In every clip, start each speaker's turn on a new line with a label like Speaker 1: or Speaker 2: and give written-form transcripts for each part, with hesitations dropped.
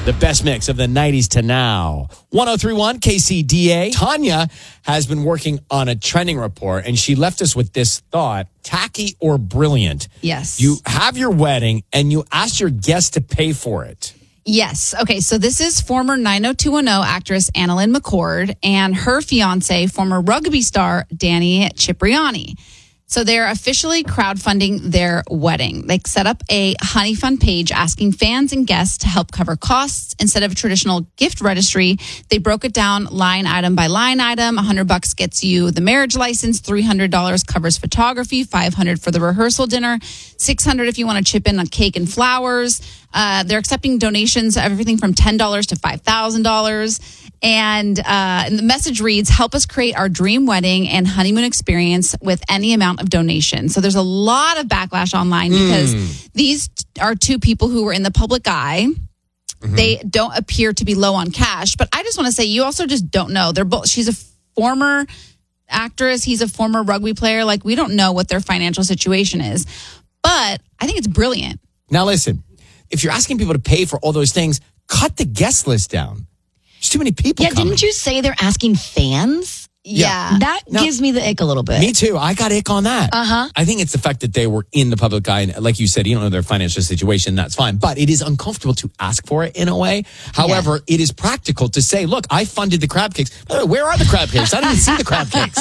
Speaker 1: The best mix of the 90s to now. 103.1 KCDA. Tanya has been working on a trending report, and she left us with this thought: tacky or brilliant?
Speaker 2: Yes.
Speaker 1: You have your wedding, and you asked your guests to pay for it.
Speaker 2: Yes. Okay. So this is former 90210 actress Annalyn McCord and her fiance, former rugby star Danny Cipriani. So they're officially crowdfunding their wedding. They set up a Honey Fund page asking fans and guests to help cover costs. Instead of a traditional gift registry, they broke it down line item by line item. $100 gets you the marriage license, $300 covers photography, $500 for the rehearsal dinner, $600 if you want to chip in on cake and flowers. They're accepting donations, everything from $10 to $5,000. And the message reads, help us create our dream wedding and honeymoon experience with any amount of donation. So there's a lot of backlash online because these are two people who were in the public eye. Mm-hmm. They don't appear to be low on cash. But I just want to say, you also just don't know. They're both. She's a former actress. He's a former rugby player. Like, we don't know what their financial situation is. But I think it's brilliant.
Speaker 1: Now, listen, if you're asking people to pay for all those things, cut the guest list down. There's too many people coming.
Speaker 3: Didn't you say they're asking fans?
Speaker 2: Yeah.
Speaker 3: That gives me the ick a little bit.
Speaker 1: Me too. I got ick on that. I think it's the fact that they were in the public eye. And like you said, you don't know their financial situation. That's fine. But it is uncomfortable to ask for it in a way. However, it is practical to say, look, I funded the crab cakes. By the way, where are the crab cakes? I didn't even see the crab cakes.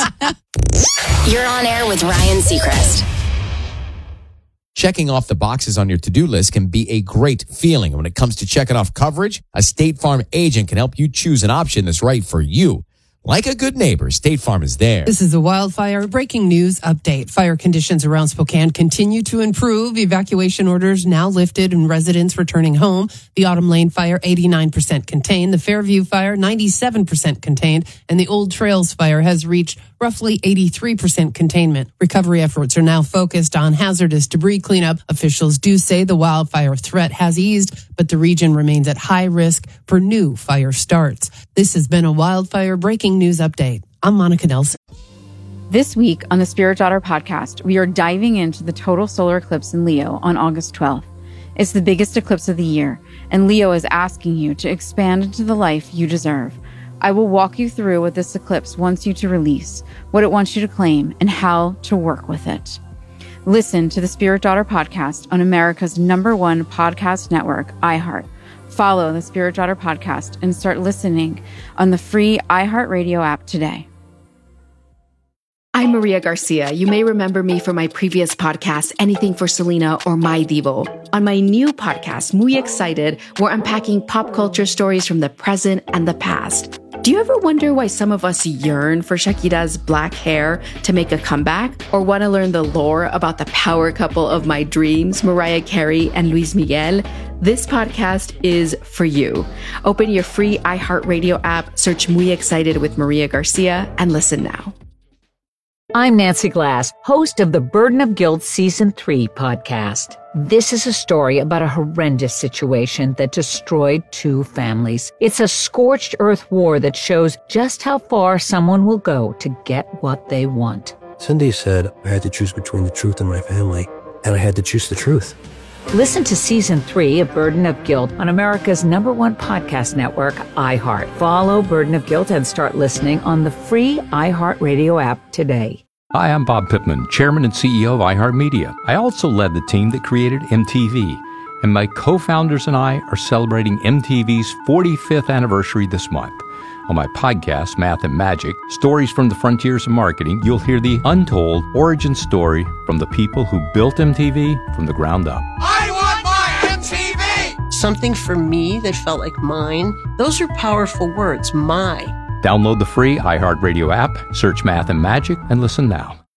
Speaker 4: You're on air with Ryan Seacrest.
Speaker 1: Checking off the boxes on your to-do list can be a great feeling. When it comes to checking off coverage, a State Farm agent can help you choose an option that's right for you. Like a good neighbor, State Farm is there.
Speaker 5: This is a wildfire breaking news update. Fire conditions around Spokane continue to improve. Evacuation orders now lifted and residents returning home. The Autumn Lane fire, 89% contained. The Fairview fire, 97% contained. And the Old Trails fire has reached roughly 83% containment. Recovery efforts are now focused on hazardous debris cleanup. Officials do say the wildfire threat has eased, but the region remains at high risk for new fire starts. This has been a wildfire breaking news update. I'm Monica Nelson.
Speaker 6: This week on the Spirit Daughter podcast, we are diving into the total solar eclipse in Leo on August 12th. It's the biggest eclipse of the year, and Leo is asking you to expand into the life you deserve. I will walk you through what this eclipse wants you to release, what it wants you to claim, and how to work with it. Listen to the Spirit Daughter podcast on America's #1 podcast network, iHeart. Follow the Spirit Daughter podcast and start listening on the free iHeartRadio app today.
Speaker 7: I'm Maria Garcia. You may remember me from my previous podcast, Anything for Selena or My Divo. On my new podcast, Muy Excited, we're unpacking pop culture stories from the present and the past. Do you ever wonder why some of us yearn for Shakira's black hair to make a comeback? Or want to learn the lore about the power couple of my dreams, Mariah Carey and Luis Miguel? This podcast is for you. Open your free iHeartRadio app, search Muy Excited with Maria Garcia, and listen now.
Speaker 8: I'm Nancy Glass, host of the Burden of Guilt Season 3 podcast. This is a story about a horrendous situation that destroyed 2 families. It's a scorched earth war that shows just how far someone will go to get what they want.
Speaker 9: Cindy said I had to choose between the truth and my family, and I had to choose the truth.
Speaker 8: Listen to Season 3 of Burden of Guilt on America's #1 podcast network, iHeart. Follow Burden of Guilt and start listening on the free iHeartRadio app today.
Speaker 10: Hi, I'm Bob Pittman, Chairman and CEO of iHeartMedia. I also led the team that created MTV, and my co-founders and I are celebrating MTV's 45th anniversary this month. On my podcast, Math and Magic, Stories from the Frontiers of Marketing, you'll hear the untold origin story from the people who built MTV from the ground up.
Speaker 11: I want my MTV!
Speaker 12: Something for me that felt like mine. Those are powerful words, my.
Speaker 10: Download the free iHeartRadio app, search Math and Magic, and listen now.